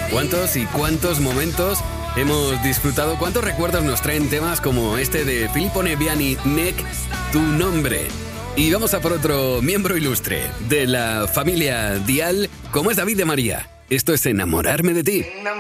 ¿Cuántos y cuántos momentos hemos disfrutado? ¿Cuántos recuerdos nos traen temas como este de Filippo Neviani, Nek, Tu Nombre? Y vamos a por otro miembro ilustre de la familia Dial, como es David de María. Esto es Enamorarme de ti.